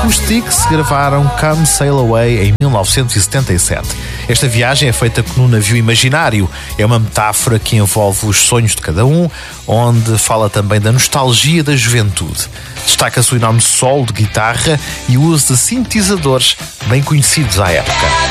Acoustics gravaram Come Sail Away em 1977. Esta viagem é feita num navio imaginário. É uma metáfora que envolve os sonhos de cada um, onde fala também da nostalgia da juventude. Destaca-se o enorme solo de guitarra e o uso de sintetizadores bem conhecidos à época.